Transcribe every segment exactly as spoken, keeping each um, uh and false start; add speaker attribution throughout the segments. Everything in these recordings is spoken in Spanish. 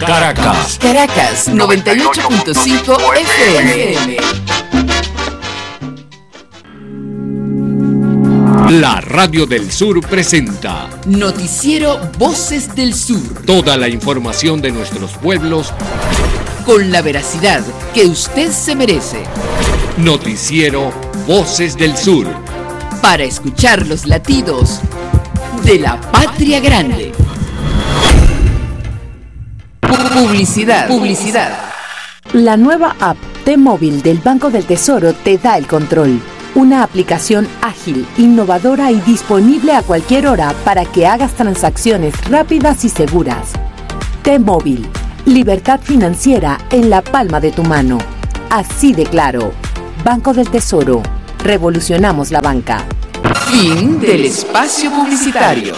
Speaker 1: Caracas.
Speaker 2: Caracas noventa y ocho punto cinco F M.
Speaker 1: La Radio del Sur presenta
Speaker 2: Noticiero Voces del Sur.
Speaker 1: Toda la información de nuestros pueblos
Speaker 2: con la veracidad que usted se merece.
Speaker 1: Noticiero Voces del Sur.
Speaker 2: Para escuchar los latidos de la patria grande. Publicidad. Publicidad.
Speaker 3: La nueva app T-Móvil del Banco del Tesoro te da el control. Una aplicación ágil, innovadora y disponible a cualquier hora para que hagas transacciones rápidas y seguras. T-Móvil. Libertad financiera en la palma de tu mano. Así de claro. Banco del Tesoro. Revolucionamos la banca.
Speaker 2: Fin del espacio publicitario.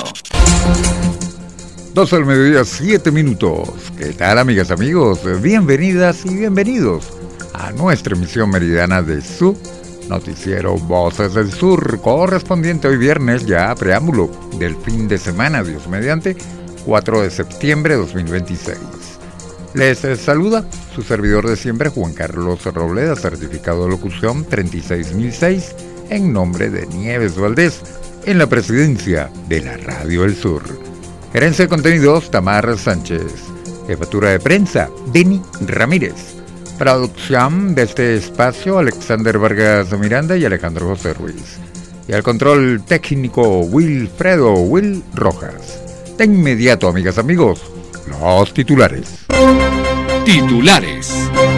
Speaker 4: Dos al mediodía, siete minutos. ¿Qué tal, amigas, amigos? Bienvenidas y bienvenidos a nuestra emisión meridiana de su noticiero Voces del Sur, correspondiente hoy viernes, ya a preámbulo del fin de semana, Dios mediante, cuatro de septiembre de dos mil veintiséis. Les saluda su servidor de siempre, Juan Carlos Robleda, certificado de locución treinta y seis mil seis, en nombre de Nieves Valdés, en la presidencia de la Radio del Sur. Gerencia de contenidos, Tamar Sánchez. Jefatura de prensa, Denny Ramírez. Producción de este espacio, Alexander Vargas Miranda y Alejandro José Ruiz. Y al control técnico, Wilfredo Will Rojas. De inmediato, amigas, amigos, los titulares.
Speaker 1: Titulares.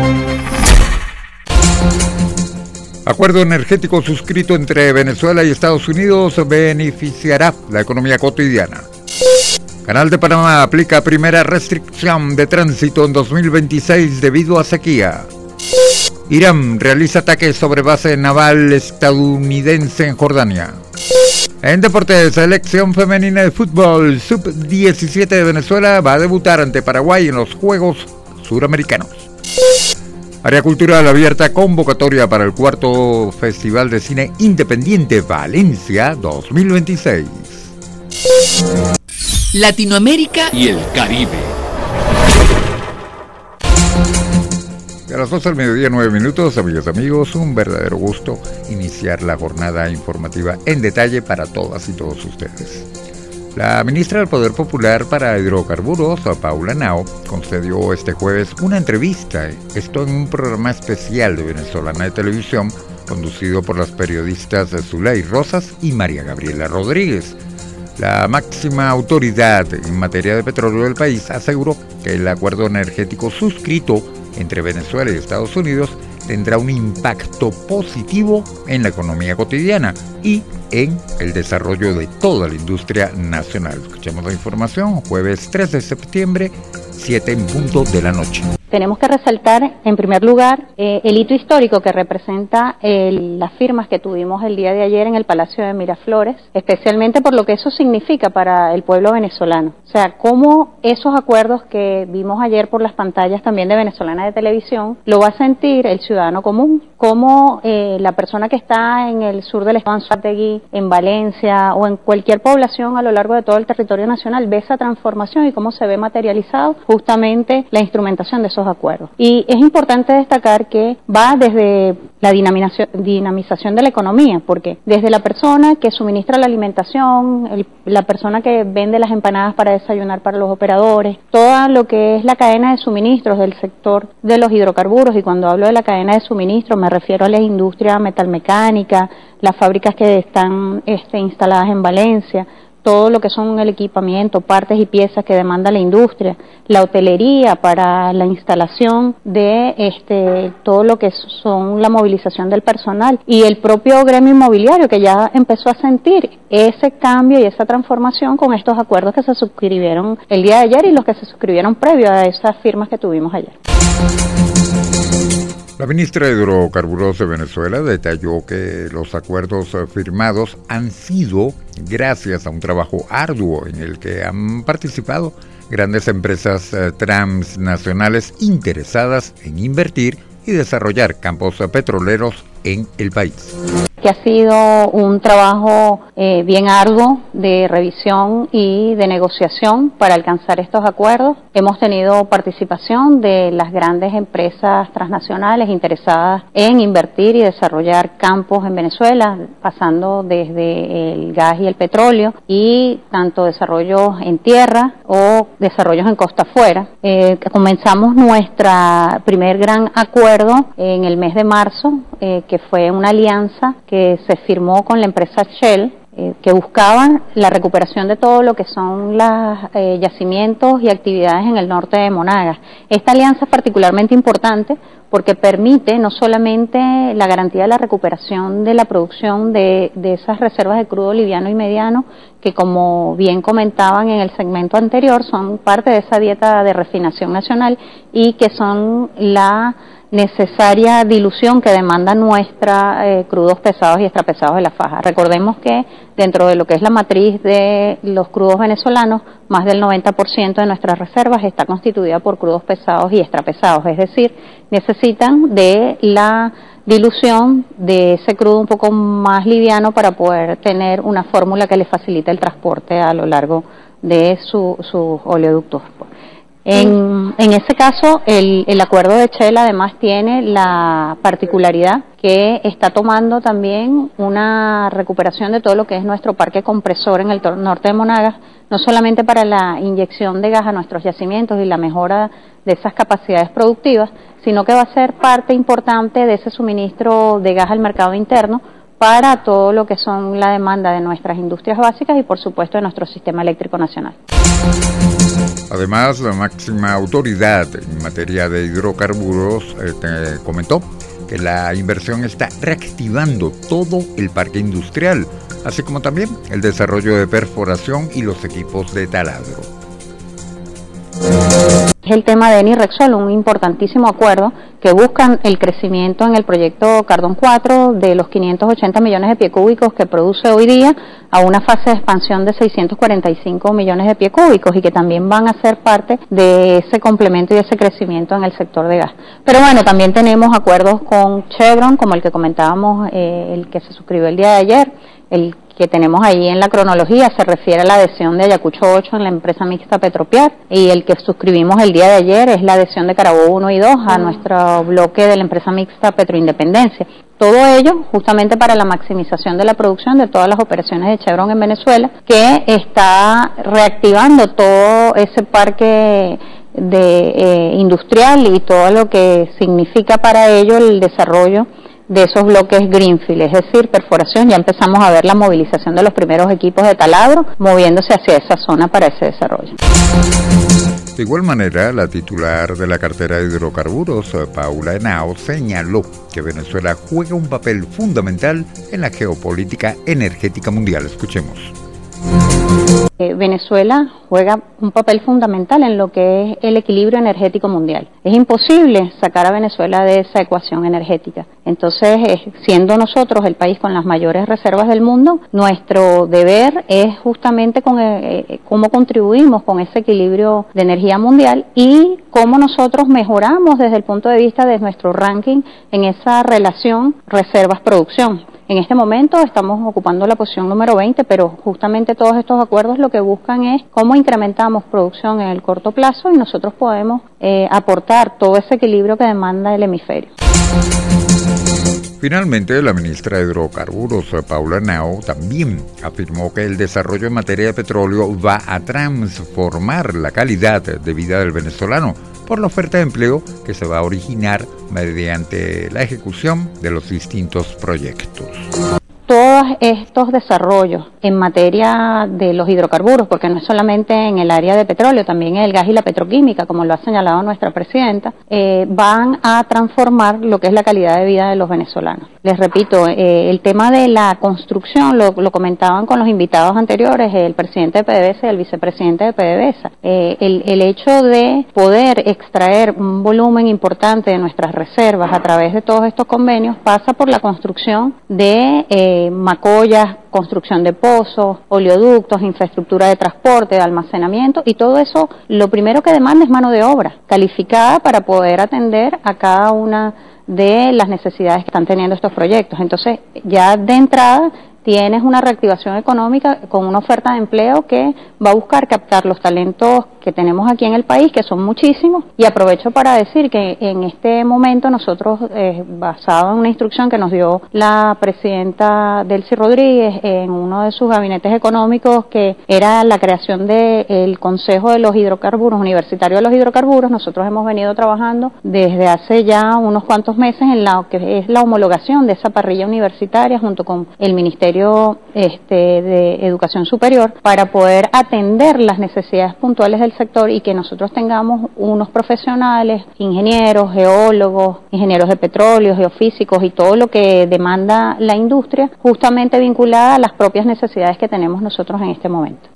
Speaker 4: Acuerdo energético suscrito entre Venezuela y Estados Unidos beneficiará la economía cotidiana. Canal de Panamá aplica primera restricción de tránsito en dos mil veintiséis debido a sequía. Irán realiza ataques sobre base naval estadounidense en Jordania. En deportes, selección femenina de fútbol sub diecisiete de Venezuela va a debutar ante Paraguay en los Juegos Suramericanos. Área cultural abierta, convocatoria para el cuarto Festival de Cine Independiente Valencia dos mil veintiséis.
Speaker 2: Latinoamérica
Speaker 1: y el Caribe.
Speaker 4: A las dos al mediodía, nueve minutos, amigas, amigos, un verdadero gusto iniciar la jornada informativa en detalle para todas y todos ustedes. La ministra del Poder Popular para Hidrocarburos, Paula Henao, concedió este jueves una entrevista, esto en un programa especial de Venezolana de Televisión, conducido por las periodistas Zulay Rosas y María Gabriela Rodríguez. La máxima autoridad en materia de petróleo del país aseguró que el acuerdo energético suscrito entre Venezuela y Estados Unidos tendrá un impacto positivo en la economía cotidiana y en el desarrollo de toda la industria nacional. Escuchemos la información, jueves tres de septiembre, siete en punto de la noche.
Speaker 5: Tenemos que resaltar, en primer lugar, eh, el hito histórico que representa eh, las firmas que tuvimos el día de ayer en el Palacio de Miraflores, especialmente por lo que eso significa para el pueblo venezolano. O sea, cómo esos acuerdos que vimos ayer por las pantallas también de Venezolana de Televisión, lo va a sentir el ciudadano común, cómo eh, la persona que está en el sur del estado, en Anzoátegui, en Valencia o en cualquier población a lo largo de todo el territorio nacional ve esa transformación y cómo se ve materializado justamente la instrumentación de esos acuerdos. Y es importante destacar que va desde la dinamización, dinamización de la economía, porque desde la persona que suministra la alimentación, el, la persona que vende las empanadas para desayunar para los operadores, todo lo que es la cadena de suministros del sector de los hidrocarburos, y cuando hablo de la cadena de suministros me refiero a la industria metalmecánica, las fábricas que están este, instaladas en Valencia, todo lo que son el equipamiento, partes y piezas que demanda la industria, la hotelería para la instalación de este todo lo que son la movilización del personal y el propio gremio inmobiliario que ya empezó a sentir ese cambio y esa transformación con estos acuerdos que se suscribieron el día de ayer y los que se suscribieron previo a esas firmas que tuvimos ayer.
Speaker 4: La ministra de Hidrocarburos de Venezuela detalló que los acuerdos firmados han sido gracias a un trabajo arduo en el que han participado grandes empresas transnacionales interesadas en invertir y desarrollar campos petroleros en el país.
Speaker 5: Que ha sido un trabajo eh, bien arduo de revisión y de negociación para alcanzar estos acuerdos. Hemos tenido participación de las grandes empresas transnacionales interesadas en invertir y desarrollar campos en Venezuela, pasando desde el gas y el petróleo y tanto desarrollos en tierra o desarrollos en costa afuera. Eh, comenzamos nuestro primer gran acuerdo en el mes de marzo, eh, que fue una alianza que se firmó con la empresa Shell, eh, que buscaba la recuperación de todo lo que son los eh, yacimientos y actividades en el norte de Monagas. Esta alianza es particularmente importante porque permite no solamente la garantía de la recuperación de la producción de, de esas reservas de crudo liviano y mediano, que como bien comentaban en el segmento anterior, son parte de esa dieta de refinación nacional y que son la necesaria dilución que demanda nuestra eh, crudos pesados y extrapesados de la faja. Recordemos que dentro de lo que es la matriz de los crudos venezolanos, más del noventa por ciento de nuestras reservas está constituida por crudos pesados y extrapesados, es decir, necesitan de la dilución de ese crudo un poco más liviano para poder tener una fórmula que les facilite el transporte a lo largo de su, sus oleoductos. En, en ese caso, el, el acuerdo de Shell además tiene la particularidad que está tomando también una recuperación de todo lo que es nuestro parque compresor en el norte de Monagas, no solamente para la inyección de gas a nuestros yacimientos y la mejora de esas capacidades productivas, sino que va a ser parte importante de ese suministro de gas al mercado interno para todo lo que son la demanda de nuestras industrias básicas y, por supuesto, de nuestro sistema eléctrico nacional.
Speaker 4: Además, la máxima autoridad en materia de hidrocarburos eh, te comentó que la inversión está reactivando todo el parque industrial, así como también el desarrollo de perforación y los equipos de taladro.
Speaker 5: Es el tema de Eni y Repsol, un importantísimo acuerdo que buscan el crecimiento en el proyecto Cardón cuatro de los quinientos ochenta millones de pie cúbicos que produce hoy día a una fase de expansión de seiscientos cuarenta y cinco millones de pie cúbicos y que también van a ser parte de ese complemento y ese crecimiento en el sector de gas. Pero bueno, también tenemos acuerdos con Chevron, como el que comentábamos, eh, el que se suscribió el día de ayer, el que tenemos ahí en la cronología se refiere a la adhesión de Ayacucho ocho en la empresa mixta Petropiar, y el que suscribimos el día de ayer es la adhesión de Carabobo uno y dos a nuestro bloque de la empresa mixta Petroindependencia. Todo ello justamente para la maximización de la producción de todas las operaciones de Chevron en Venezuela, que está reactivando todo ese parque de eh, industrial y todo lo que significa para ello el desarrollo de esos bloques greenfield, es decir, perforación. Ya empezamos a ver la movilización de los primeros equipos de taladro moviéndose hacia esa zona para ese desarrollo.
Speaker 4: De igual manera, la titular de la cartera de hidrocarburos, Paula Henao, señaló que Venezuela juega un papel fundamental en la geopolítica energética mundial. Escuchemos.
Speaker 5: Eh, Venezuela juega un papel fundamental en lo que es el equilibrio energético mundial. Es imposible sacar a Venezuela de esa ecuación energética. Entonces, eh, siendo nosotros el país con las mayores reservas del mundo, nuestro deber es justamente con eh, eh, cómo contribuimos con ese equilibrio de energía mundial y cómo nosotros mejoramos desde el punto de vista de nuestro ranking en esa relación reservas-producción. En este momento estamos ocupando la posición número veinte, pero justamente todos estos acuerdos lo que buscan es cómo incrementamos producción en el corto plazo y nosotros podemos eh, aportar todo ese equilibrio que demanda el hemisferio.
Speaker 4: Finalmente, la ministra de Hidrocarburos, Paula Henao, también afirmó que el desarrollo en materia de petróleo va a transformar la calidad de vida del venezolano por la oferta de empleo que se va a originar mediante la ejecución de los distintos proyectos.
Speaker 5: Todos estos desarrollos en materia de los hidrocarburos, porque no es solamente en el área de petróleo, también en el gas y la petroquímica, como lo ha señalado nuestra presidenta, eh, van a transformar lo que es la calidad de vida de los venezolanos. Les repito, eh, el tema de la construcción, lo, lo comentaban con los invitados anteriores, el presidente de PDVSA y el vicepresidente de PDVSA. Eh, el, el hecho de poder extraer un volumen importante de nuestras reservas a través de todos estos convenios pasa por la construcción de eh, macollas, construcción de pozos, oleoductos, infraestructura de transporte, de almacenamiento, y todo eso lo primero que demanda es mano de obra calificada para poder atender a cada una de las necesidades que están teniendo estos proyectos. Entonces, ya de entrada tienes una reactivación económica con una oferta de empleo que va a buscar captar los talentos que tenemos aquí en el país, que son muchísimos, y aprovecho para decir que en este momento nosotros, eh, basado en una instrucción que nos dio la presidenta Delcy Rodríguez en uno de sus gabinetes económicos, que era la creación del Consejo de los Hidrocarburos, Universitario de los Hidrocarburos, nosotros hemos venido trabajando desde hace ya unos cuantos meses en la que es la homologación de esa parrilla universitaria junto con el Ministerio este, de Educación Superior para poder atender las necesidades puntuales del sector y que nosotros tengamos unos profesionales, ingenieros, geólogos, ingenieros de petróleo, geofísicos y todo lo que demanda la industria, justamente vinculada a las propias necesidades que tenemos nosotros en este momento.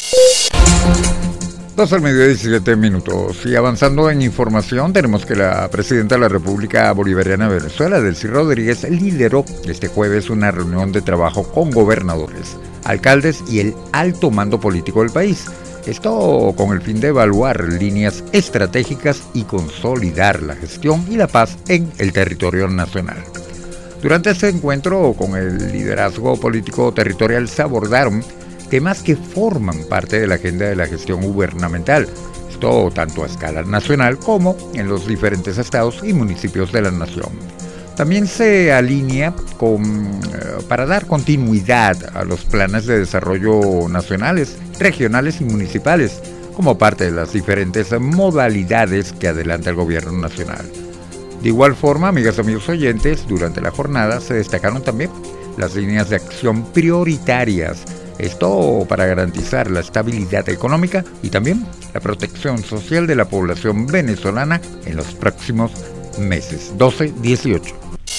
Speaker 4: Dos al mediodía, diecisiete minutos. Y avanzando en información, tenemos que la presidenta de la República Bolivariana de Venezuela, Delcy Rodríguez, lideró este jueves una reunión de trabajo con gobernadores, alcaldes y el alto mando político del país. Esto con el fin de evaluar líneas estratégicas y consolidar la gestión y la paz en el territorio nacional. Durante este encuentro con el liderazgo político territorial se abordaron temas que forman parte de la agenda de la gestión gubernamental, esto tanto a escala nacional como en los diferentes estados y municipios de la nación. También se alinea con, eh, para dar continuidad a los planes de desarrollo nacionales, regionales y municipales, como parte de las diferentes modalidades que adelanta el gobierno nacional. De igual forma, amigas y amigos oyentes, durante la jornada se destacaron también las líneas de acción prioritarias, esto para garantizar la estabilidad económica y también la protección social de la población venezolana en los próximos meses. doce dieciocho.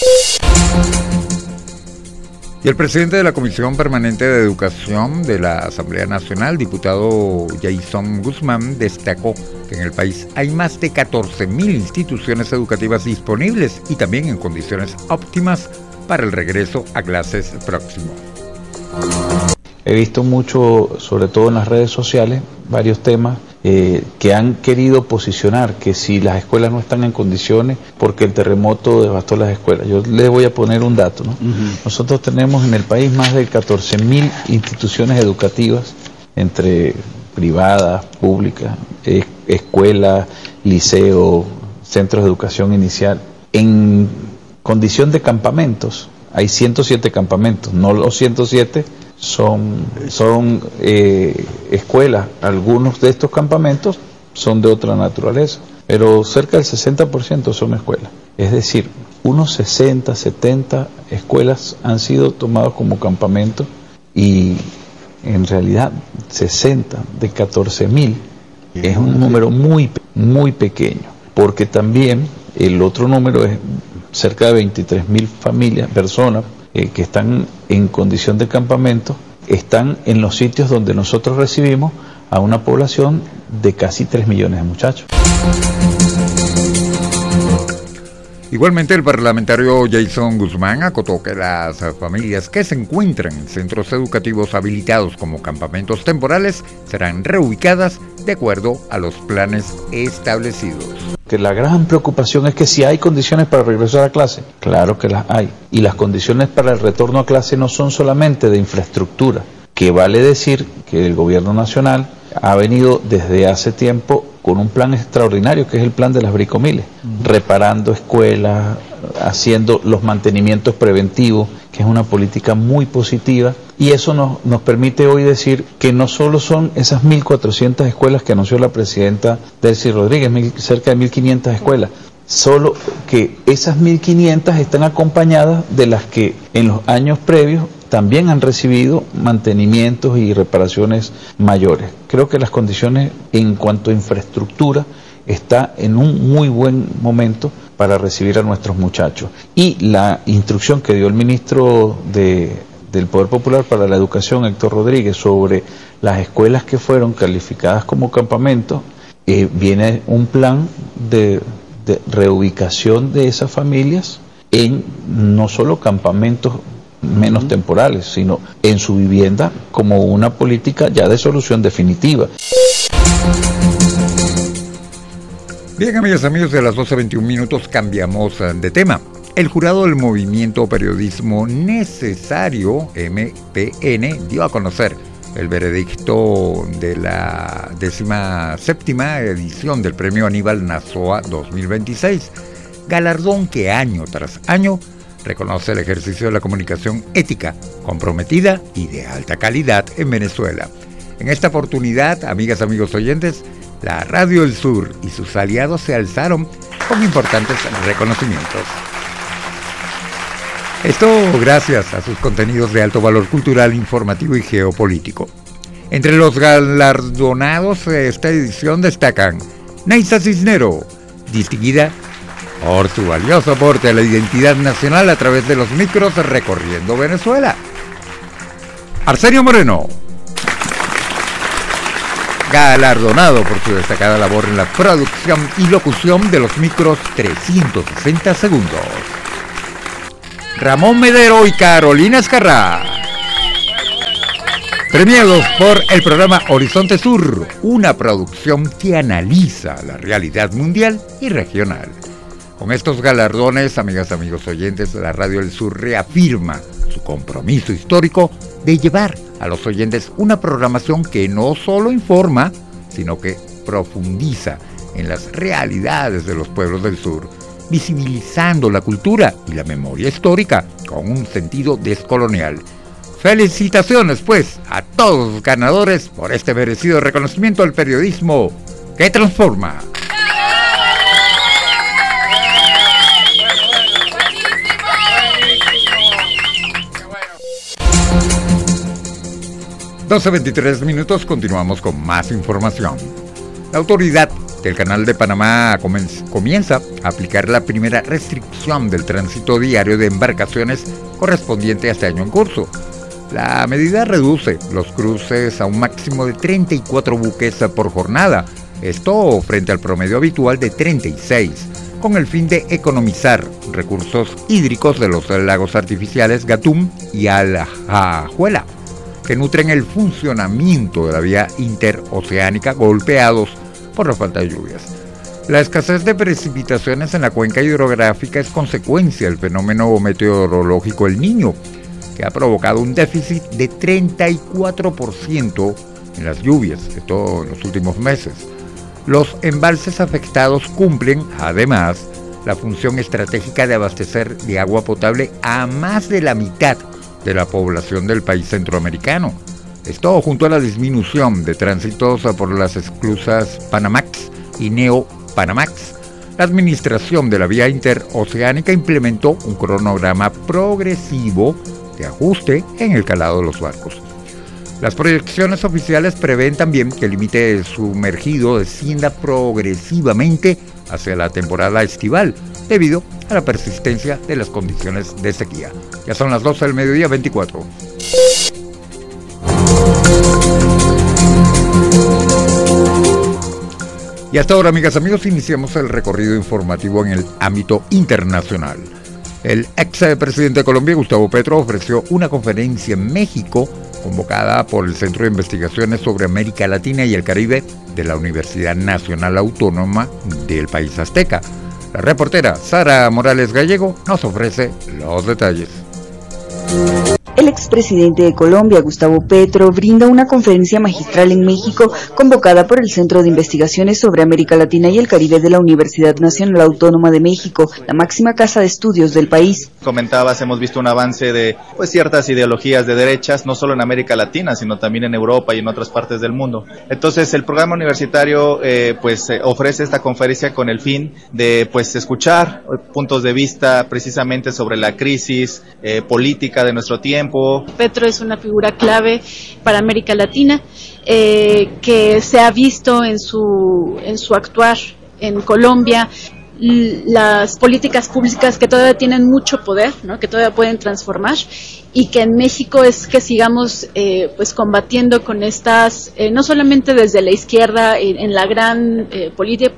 Speaker 4: Y el presidente de la Comisión Permanente de Educación de la Asamblea Nacional, diputado Jason Guzmán, destacó que en el país hay más de catorce mil instituciones educativas disponibles y también en condiciones óptimas para el regreso a clases próximo.
Speaker 6: He visto mucho, sobre todo en las redes sociales, varios temas eh, que han querido posicionar que si las escuelas no están en condiciones porque el terremoto devastó las escuelas. Yo les voy a poner un dato, ¿no? Uh-huh. Nosotros tenemos en el país más de catorce mil instituciones educativas, entre privadas, públicas, eh, escuelas, liceos, centros de educación inicial. En condición de campamentos, hay ciento siete campamentos, no los ciento siete son, son eh, escuelas. Algunos de estos campamentos son de otra naturaleza, pero cerca del sesenta por ciento son escuelas. Es decir, unos sesenta, setenta escuelas han sido tomadas como campamento y en realidad sesenta de catorce mil es un número muy, muy pequeño, porque también el otro número es cerca de veintitrés mil familias, personas eh, que están en condición de campamento, están en los sitios donde nosotros recibimos a una población de casi tres millones de muchachos.
Speaker 4: Igualmente, el parlamentario Jason Guzmán acotó que las familias que se encuentran en centros educativos habilitados como campamentos temporales serán reubicadas de acuerdo a los planes establecidos.
Speaker 6: Que la gran preocupación es que si hay condiciones para regresar a clase, claro que las hay. Y las condiciones para el retorno a clase no son solamente de infraestructura, que vale decir que el gobierno nacional ha venido desde hace tiempo con un plan extraordinario que es el plan de las bricomiles, uh-huh. reparando escuelas, haciendo los mantenimientos preventivos, que es una política muy positiva, y eso nos, nos permite hoy decir que no solo son esas mil cuatrocientas escuelas que anunció la presidenta Delcy Rodríguez, mil, cerca de mil quinientas escuelas, solo que esas mil quinientas están acompañadas de las que en los años previos también han recibido mantenimientos y reparaciones mayores. Creo que las condiciones en cuanto a infraestructura está en un muy buen momento para recibir a nuestros muchachos. Y la instrucción que dio el ministro de, del Poder Popular para la Educación, Héctor Rodríguez, sobre las escuelas que fueron calificadas como campamentos, eh, viene un plan de, de reubicación de esas familias en no solo campamentos menos temporales, sino en su vivienda como una política ya de solución definitiva.
Speaker 4: Bien, amigas, amigos, de las doce veintiún minutos cambiamos de tema. El jurado del Movimiento Periodismo Necesario, M P N, dio a conocer el veredicto de la décima séptima edición del Premio Aníbal Nazoa dos mil veintiséis, galardón que año tras año reconoce el ejercicio de la comunicación ética, comprometida y de alta calidad en Venezuela. En esta oportunidad, amigas, amigos oyentes, la Radio del Sur y sus aliados se alzaron con importantes reconocimientos. Esto gracias a sus contenidos de alto valor cultural, informativo y geopolítico. Entre los galardonados de esta edición destacan Neisa Cisnero, distinguida por su valioso aporte a la identidad nacional a través de los micros recorriendo Venezuela. Arsenio Moreno, galardonado por su destacada labor en la producción y locución de los micros trescientos sesenta segundos. Ramón Medero y Carolina Escarrá, premiados por el programa Horizonte Sur, una producción que analiza la realidad mundial y regional. Con estos galardones, amigas, amigos oyentes, la Radio del Sur reafirma su compromiso histórico de llevar a los oyentes una programación que no solo informa, sino que profundiza en las realidades de los pueblos del sur, visibilizando la cultura y la memoria histórica con un sentido descolonial. Felicitaciones, pues, a todos los ganadores por este merecido reconocimiento al periodismo que transforma. doce veintitrés minutos, continuamos con más información. La autoridad del Canal de Panamá comienza a aplicar la primera restricción del tránsito diario de embarcaciones correspondiente a este año en curso. La medida reduce los cruces a un máximo de treinta y cuatro buques por jornada, esto frente al promedio habitual de treinta y seis, con el fin de economizar recursos hídricos de los lagos artificiales Gatún y Alajuela, que nutren el funcionamiento de la vía interoceánica, golpeados por la falta de lluvias. La escasez de precipitaciones en la cuenca hidrográfica es consecuencia del fenómeno meteorológico El Niño, que ha provocado un déficit de treinta y cuatro por ciento en las lluvias, esto en los últimos meses. Los embalses afectados cumplen, además, la función estratégica de abastecer de agua potable a más de la mitad de la población del país centroamericano. Esto junto a la disminución de tránsitos por las esclusas Panamax y Neo Panamax. La administración de la vía interoceánica implementó un cronograma progresivo de ajuste en el calado de los barcos. Las proyecciones oficiales prevén también que el límite sumergido descienda progresivamente hacia la temporada estival, debido a la persistencia de las condiciones de sequía. Ya son las doce del mediodía, veinticuatro. Y hasta ahora, amigas, amigos, iniciamos el recorrido informativo en el ámbito internacional. El ex presidente de Colombia, Gustavo Petro, ofreció una conferencia en México convocada por el Centro de Investigaciones sobre América Latina y el Caribe de la Universidad Nacional Autónoma del país azteca. La reportera Sara Morales Gallego nos ofrece los detalles.
Speaker 7: El expresidente de Colombia, Gustavo Petro, brinda una conferencia magistral en México convocada por el Centro de Investigaciones sobre América Latina y el Caribe de la Universidad Nacional Autónoma de México, la máxima casa de estudios del país.
Speaker 8: Comentabas, hemos visto un avance de pues ciertas ideologías de derechas, no solo en América Latina, sino también en Europa y en otras partes del mundo. Entonces, el programa universitario eh, pues eh, ofrece esta conferencia con el fin de pues escuchar puntos de vista precisamente sobre la crisis eh, política de nuestro tiempo.
Speaker 9: Petro es una figura clave para América Latina eh, que se ha visto en su en su actuar en Colombia, las políticas públicas que todavía tienen mucho poder, ¿no? Que todavía pueden transformar, y que en México es que sigamos eh, pues combatiendo con estas, eh, no solamente desde la izquierda en, en la gran eh, política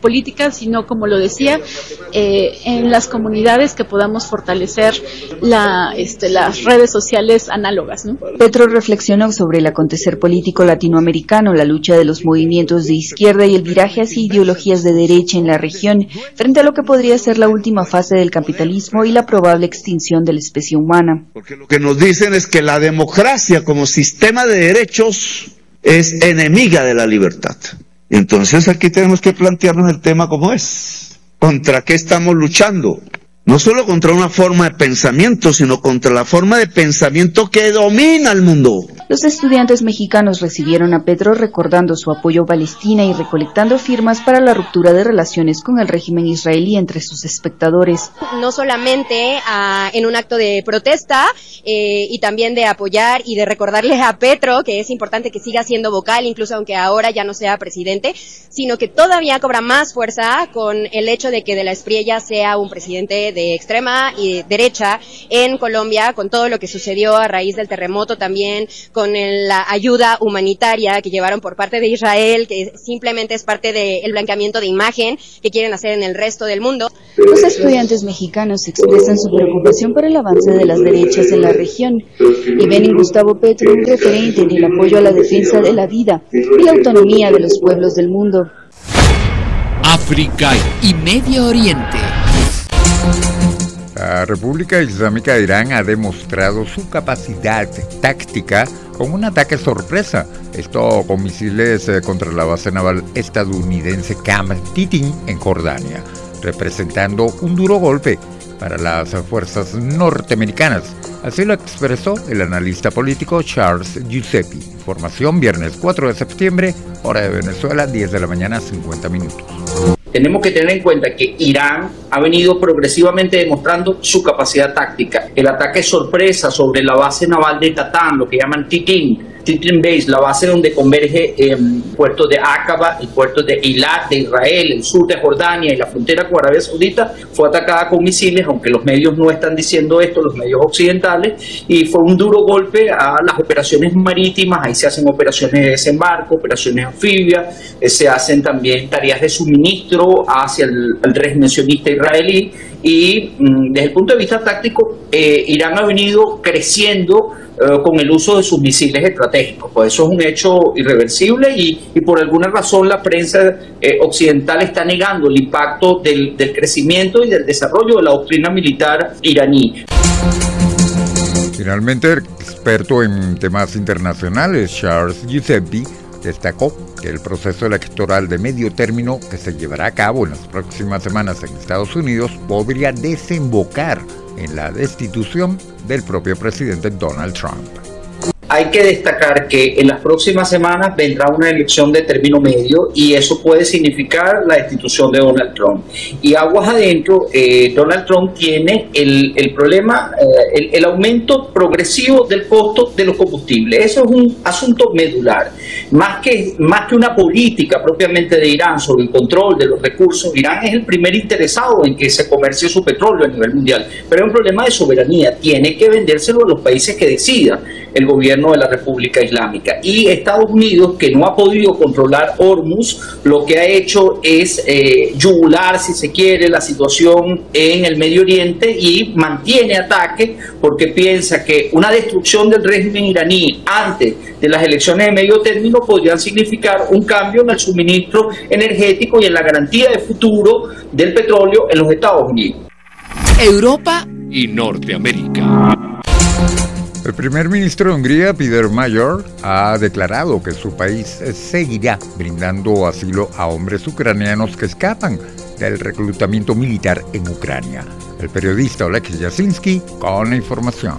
Speaker 9: política, sino, como lo decía, eh, en las comunidades que podamos fortalecer la, este, las redes sociales análogas, ¿no?
Speaker 7: Petro reflexionó sobre el acontecer político latinoamericano, la lucha de los movimientos de izquierda y el viraje hacia ideologías de derecha en la región, frente a lo que podría ser la última fase del capitalismo y la probable extinción de la especie humana.
Speaker 10: Porque lo que nos dicen es que la democracia como sistema de derechos es enemiga de la libertad. Entonces aquí tenemos que plantearnos el tema como es. ¿Contra qué estamos luchando? No solo contra una forma de pensamiento, sino contra la forma de pensamiento que domina el mundo.
Speaker 7: Los estudiantes mexicanos recibieron a Petro recordando su apoyo a Palestina y recolectando firmas para la ruptura de relaciones con el régimen israelí entre sus espectadores.
Speaker 11: No solamente uh, en un acto de protesta eh, y también de apoyar y de recordarle a Petro que es importante que siga siendo vocal, incluso aunque ahora ya no sea presidente, sino que todavía cobra más fuerza con el hecho de que de la Espriella sea un presidente de extrema y derecha en Colombia, con todo lo que sucedió a raíz del terremoto, también con el, la ayuda humanitaria que llevaron por parte de Israel, que simplemente es parte del blanqueamiento de imagen que quieren hacer en el resto del mundo.
Speaker 7: Los estudiantes mexicanos expresan su preocupación por el avance de las derechas en la región y ven en Gustavo Petro un referente en el apoyo a la defensa de la vida y la autonomía de los pueblos del mundo.
Speaker 1: África
Speaker 2: y Medio Oriente.
Speaker 4: La República Islámica de Irán ha demostrado su capacidad táctica con un ataque sorpresa, esto con misiles contra la base naval estadounidense Camp Titin en Jordania, representando un duro golpe para las fuerzas norteamericanas. Así lo expresó el analista político Charles Giuseppe. Información viernes cuatro de septiembre, hora de Venezuela, diez de la mañana, cincuenta minutos.
Speaker 12: Tenemos que tener en cuenta que Irán ha venido progresivamente demostrando su capacidad táctica. El ataque sorpresa sobre la base naval de Tatán, lo que llaman Titin, Titin Base, la base donde converge eh, puertos de Aqaba y puertos de Eilat de Israel, el sur de Jordania y la frontera con Arabia Saudita, fue atacada con misiles, aunque los medios no están diciendo esto, los medios occidentales, y fue un duro golpe a las operaciones marítimas. Ahí se hacen operaciones de desembarco, operaciones anfibias, eh, se hacen también tareas de suministro hacia el, el régimen sionista israelí, y mm, desde el punto de vista táctico, eh, Irán ha venido creciendo eh, con el uso de sus misiles estratégicos. Pues eso es un hecho irreversible y, y por alguna razón la prensa eh, occidental está negando el impacto del, del crecimiento y del desarrollo de la doctrina militar iraní.
Speaker 4: Finalmente, el experto en temas internacionales, Charles Giuseppe, destacó que el proceso electoral de medio término que se llevará a cabo en las próximas semanas en Estados Unidos podría desembocar en la destitución del propio presidente Donald Trump.
Speaker 12: Hay que destacar que en las próximas semanas vendrá una elección de término medio y eso puede significar la destitución de Donald Trump. Y aguas adentro, eh, Donald Trump tiene el, el problema, eh, el, el aumento progresivo del costo de los combustibles. Eso es un asunto medular. Más que, más que una política propiamente de Irán sobre el control de los recursos, Irán es el primer interesado en que se comercie su petróleo a nivel mundial. Pero es un problema de soberanía. Tiene que vendérselo a los países que decidan el gobierno de la República Islámica. Y Estados Unidos, que no ha podido controlar Hormuz, lo que ha hecho es eh, yugular, si se quiere, la situación en el Medio Oriente y mantiene ataques porque piensa que una destrucción del régimen iraní antes de las elecciones de medio término podrían significar un cambio en el suministro energético y en la garantía de futuro del petróleo en los Estados Unidos.
Speaker 2: Europa
Speaker 1: y Norteamérica.
Speaker 4: El primer ministro de Hungría, Péter Magyar, ha declarado que su país seguirá brindando asilo a hombres ucranianos que escapan del reclutamiento militar en Ucrania. El periodista Oleg Jasinski con la información.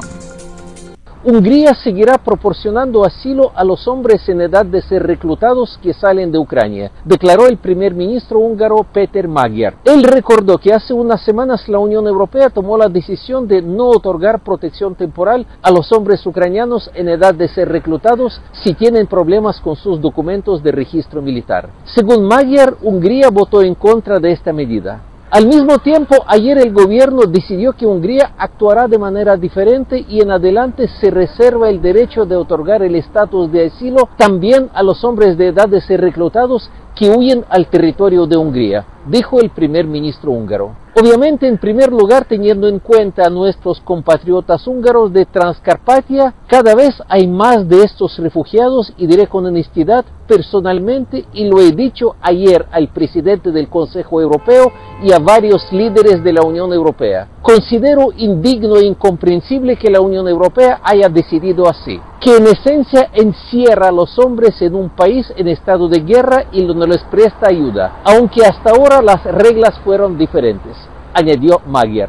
Speaker 13: Hungría seguirá proporcionando asilo a los hombres en edad de ser reclutados que salen de Ucrania, declaró el primer ministro húngaro Péter Magyar. Él recordó que hace unas semanas la Unión Europea tomó la decisión de no otorgar protección temporal a los hombres ucranianos en edad de ser reclutados si tienen problemas con sus documentos de registro militar. Según Magyar, Hungría votó en contra de esta medida. Al mismo tiempo, ayer el gobierno decidió que Hungría actuará de manera diferente y en adelante se reserva el derecho de otorgar el estatus de asilo también a los hombres de edad de ser reclutados que huyen al territorio de Hungría. dijo el primer ministro húngaro. Obviamente, en primer lugar, teniendo en cuenta a nuestros compatriotas húngaros de Transcarpatia, cada vez hay más de estos refugiados y diré con honestidad, personalmente, y lo he dicho ayer al presidente del Consejo Europeo y a varios líderes de la Unión Europea. Considero indigno e incomprensible que la Unión Europea haya decidido así, que en esencia encierra a los hombres en un país en estado de guerra y no les presta ayuda, aunque hasta ahora las reglas fueron diferentes, añadió Magyar.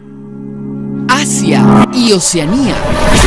Speaker 2: Asia y Oceanía.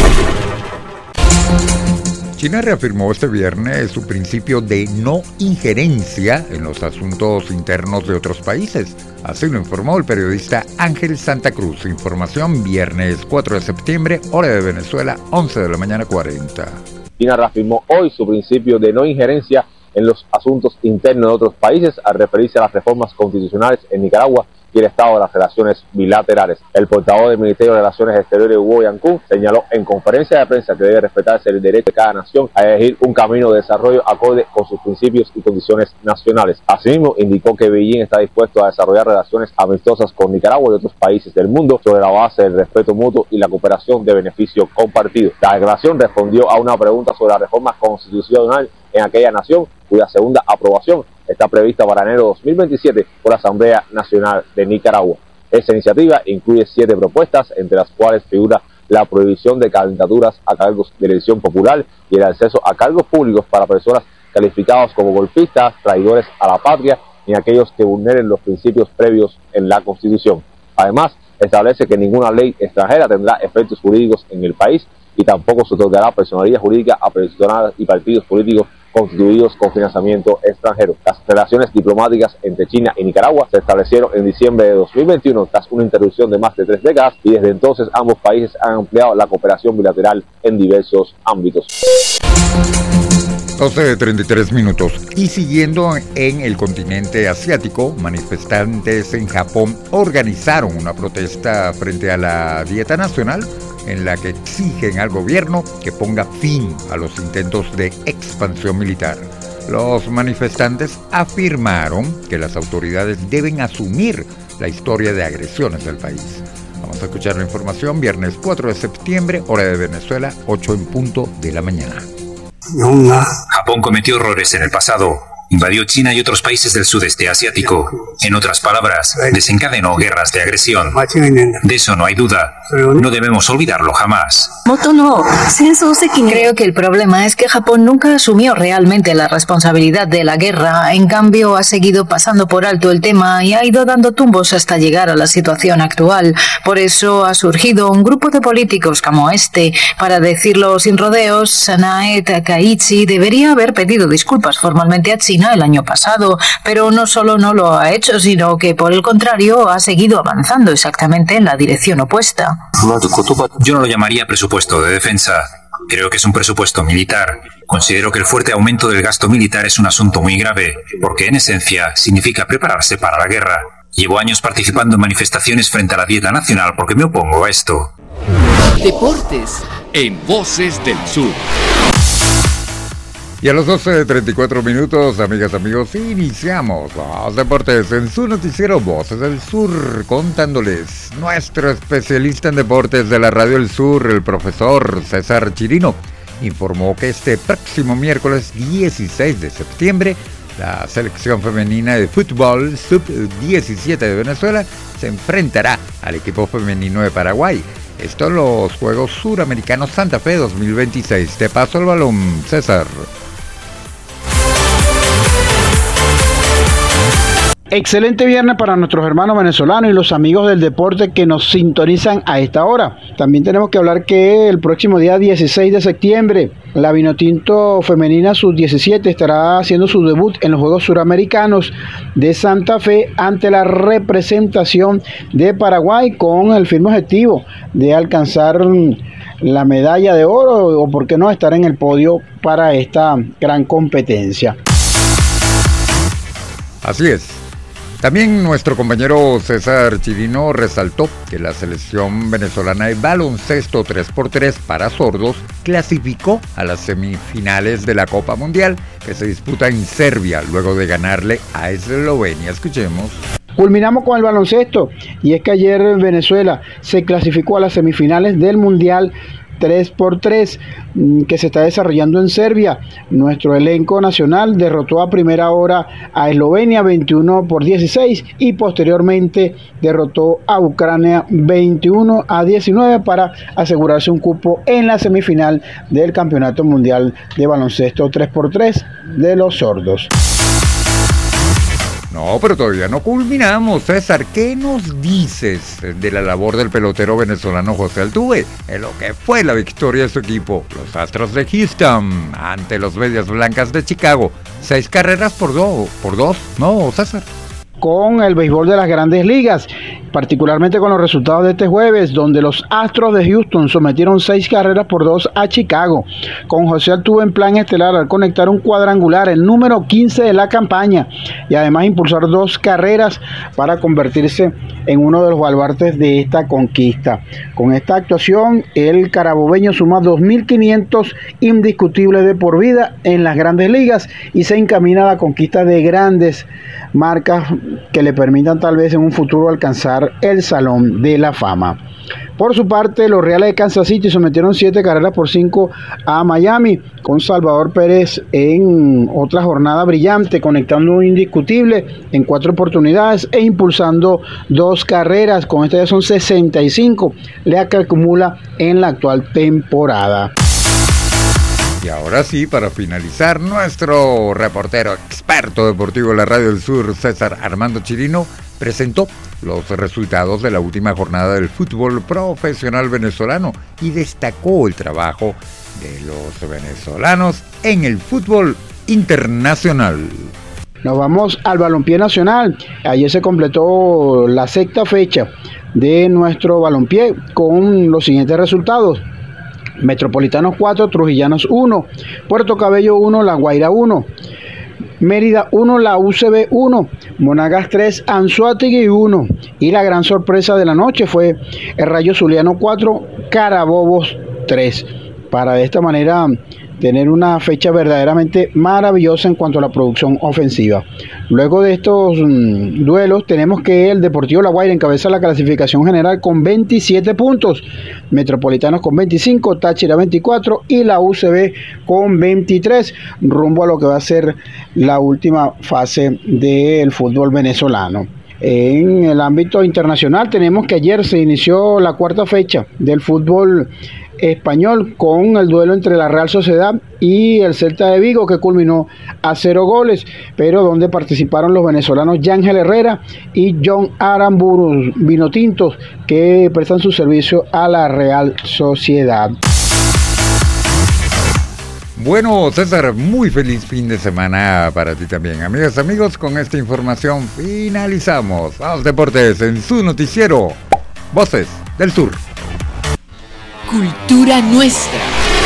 Speaker 4: China reafirmó este viernes su principio de no injerencia en los asuntos internos de otros países. Así lo informó el periodista Ángel Santa Cruz. Información viernes cuatro de septiembre, hora de Venezuela, once de la mañana cuarenta.
Speaker 14: China reafirmó hoy su principio de no injerencia en los asuntos internos de otros países al referirse a las reformas constitucionales en Nicaragua y el estado de las relaciones bilaterales. El portavoz del Ministerio de Relaciones Exteriores, Hugo Yancún, señaló en conferencia de prensa que debe respetarse el derecho de cada nación a elegir un camino de desarrollo acorde con sus principios y condiciones nacionales. Asimismo, indicó que Beijing está dispuesto a desarrollar relaciones amistosas con Nicaragua y otros países del mundo sobre la base del respeto mutuo y la cooperación de beneficio compartido. La declaración respondió a una pregunta sobre la reforma constitucional en aquella nación, cuya segunda aprobación está prevista para enero de dos mil veintisiete por la Asamblea Nacional de Nicaragua. Esa iniciativa incluye siete propuestas, entre las cuales figura la prohibición de candidaturas a cargos de elección popular y el acceso a cargos públicos para personas calificadas como golpistas, traidores a la patria y aquellos que vulneren los principios previos en la Constitución. Además, establece que ninguna ley extranjera tendrá efectos jurídicos en el país y tampoco se otorgará personalidad jurídica a personas y partidos políticos constituidos con financiamiento extranjero. Las relaciones diplomáticas entre China y Nicaragua se establecieron en diciembre de dos mil veintiuno tras una interrupción de más de tres décadas y desde entonces ambos países han ampliado la cooperación bilateral en diversos ámbitos.
Speaker 4: doce de treinta y tres minutos. Y siguiendo en el continente asiático, manifestantes en Japón organizaron una protesta frente a la dieta nacional en la que exigen al gobierno que ponga fin a los intentos de expansión militar. Los manifestantes afirmaron que las autoridades deben asumir la historia de agresiones del país. Vamos a escuchar la información viernes cuatro de septiembre, hora de Venezuela, ocho en punto de la mañana.
Speaker 15: Japón cometió errores en el pasado. Invadió China y otros países del sudeste asiático. En otras palabras, desencadenó guerras de agresión. De eso no hay duda. No debemos olvidarlo jamás.
Speaker 16: Creo que el problema es que Japón nunca asumió realmente la responsabilidad de la guerra. En cambio, ha seguido pasando por alto el tema y ha ido dando tumbos hasta llegar a la situación actual. Por eso ha surgido un grupo de políticos como este. Para decirlo sin rodeos, Sanae Takaichi debería haber pedido disculpas formalmente a China el año pasado, pero no solo no lo ha hecho, sino que por el contrario ha seguido avanzando exactamente en la dirección opuesta.
Speaker 15: Yo no lo llamaría presupuesto de defensa. Creo que es un presupuesto militar. Considero que el fuerte aumento del gasto militar es un asunto muy grave, porque en esencia significa prepararse para la guerra. Llevo años participando en manifestaciones frente a la dieta nacional porque me opongo a esto.
Speaker 2: Deportes
Speaker 1: en Voces del Sur.
Speaker 4: Y a los doce de treinta y cuatro minutos, amigas, amigos, iniciamos los deportes en su noticiero Voces del Sur, contándoles nuestro especialista en deportes de la Radio del Sur, el profesor César Chirino, informó que este próximo miércoles dieciséis de septiembre, la selección femenina de fútbol sub diecisiete de Venezuela se enfrentará al equipo femenino de Paraguay. Esto en los Juegos Suramericanos Santa Fe dos mil veintiséis. Te paso el balón, César.
Speaker 17: Excelente viernes para nuestros hermanos venezolanos y los amigos del deporte que nos sintonizan a esta hora. También tenemos que hablar que el próximo día dieciséis de septiembre la Vinotinto femenina sub diecisiete estará haciendo su debut en los Juegos Suramericanos de Santa Fe ante la representación de Paraguay con el firme objetivo de alcanzar la medalla de oro o por qué no estar en el podio para esta gran competencia.
Speaker 4: Así es. También nuestro compañero César Chirino resaltó que la selección venezolana de baloncesto tres por tres para sordos clasificó a las semifinales de la Copa Mundial que se disputa en Serbia luego de ganarle a Eslovenia. Escuchemos.
Speaker 17: Culminamos con el baloncesto y es que ayer Venezuela se clasificó a las semifinales del Mundial tres por tres que se está desarrollando en Serbia. Nuestro elenco nacional derrotó a primera hora a Eslovenia veintiuno por dieciséis y posteriormente derrotó a Ucrania veintiuno a diecinueve para asegurarse un cupo en la semifinal del Campeonato Mundial de Baloncesto tres por tres de los sordos.
Speaker 4: No, pero todavía no culminamos. César, ¿qué nos dices de la labor del pelotero venezolano José Altuve en lo que fue la victoria de su equipo, los Astros de Houston, ante los Medias Blancas de Chicago? Seis carreras por, do, por dos, ¿no, César?
Speaker 17: Con el béisbol de las Grandes Ligas, particularmente con los resultados de este jueves, donde los Astros de Houston sometieron seis carreras por dos a Chicago, con José Altuve en plan estelar al conectar un cuadrangular, el número quince de la campaña, y además impulsar dos carreras para convertirse en uno de los baluartes de esta conquista. Con esta actuación, el carabobeño suma dos mil quinientos indiscutibles de por vida en las Grandes Ligas y se encamina a la conquista de grandes marcas que le permitan tal vez en un futuro alcanzar el Salón de la Fama. Por su parte, los Reales de Kansas City sometieron siete carreras por cinco a Miami, con Salvador Pérez en otra jornada brillante, conectando un indiscutible en cuatro oportunidades e impulsando dos carreras. Con esta ya son sesenta y cinco, la que acumula en la actual temporada.
Speaker 4: Y ahora sí, para finalizar, nuestro reportero experto deportivo de la Radio del Sur, César Armando Chirino, presentó los resultados de la última jornada del fútbol profesional venezolano y destacó el trabajo de los venezolanos en el fútbol internacional.
Speaker 17: Nos vamos al balompié nacional. Ayer se completó la sexta fecha de nuestro balompié con los siguientes resultados: Metropolitanos cuatro, Trujillanos uno, Puerto Cabello uno, La Guaira uno, Mérida uno, la U C B uno, Monagas tres, Anzoátegui uno, y la gran sorpresa de la noche fue el Rayo Zuliano cuatro, Carabobos tres, para de esta manera tener una fecha verdaderamente maravillosa en cuanto a la producción ofensiva. Luego de estos mmm, duelos tenemos que el Deportivo La Guaira encabeza la clasificación general con veintisiete puntos, Metropolitanos con veinticinco, Táchira veinticuatro y la U C B con veintitrés, rumbo a lo que va a ser la última fase del fútbol venezolano. En el ámbito internacional tenemos que ayer se inició la cuarta fecha del fútbol español con el duelo entre la Real Sociedad y el Celta de Vigo, que culminó a cero goles, pero donde participaron los venezolanos Yángel Herrera y John Aramburu Vinotintos, que prestan su servicio a la Real Sociedad.
Speaker 4: Bueno, César, muy feliz fin de semana para ti también. Amigas, amigos, con esta información finalizamos los deportes en su noticiero Voces del Sur.
Speaker 2: Cultura nuestra.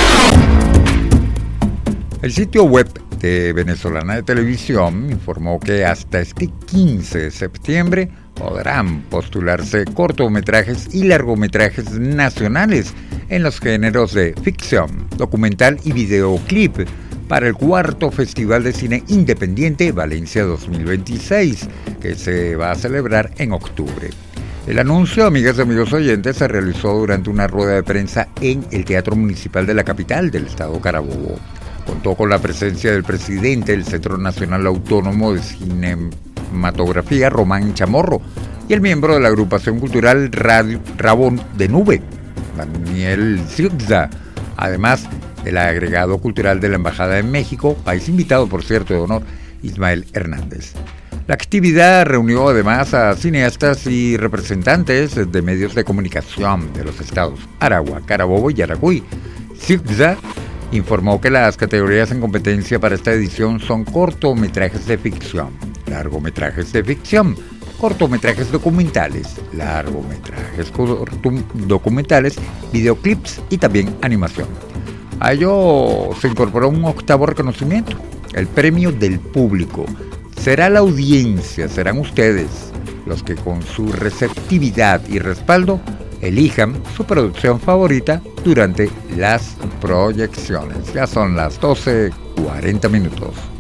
Speaker 4: El sitio web de Venezolana de Televisión informó que hasta este quince de septiembre podrán postularse cortometrajes y largometrajes nacionales en los géneros de ficción, documental y videoclip para el cuarto Festival de Cine Independiente Valencia dos mil veintiséis, que se va a celebrar en octubre. El anuncio, amigas y amigos oyentes, se realizó durante una rueda de prensa en el Teatro Municipal de la capital del estado Carabobo. Contó con la presencia del presidente del Centro Nacional Autónomo de Cinematografía, Román Chamorro, y el miembro de la agrupación cultural Radio Rabón de Nube, Daniel Zigza, además del agregado cultural de la Embajada de México, país invitado, por cierto, de honor, Ismael Hernández. La actividad reunió además a cineastas y representantes de medios de comunicación de los estados Aragua, Carabobo y Yaracuy. Zigza informó que las categorías en competencia para esta edición son cortometrajes de ficción, largometrajes de ficción, cortometrajes documentales, largometrajes documentales, videoclips y también animación. A ello se incorporó un octavo reconocimiento, el Premio del Público, Será la audiencia, serán ustedes los que con su receptividad y respaldo elijan su producción favorita durante las proyecciones. Ya son las doce cuarenta minutos.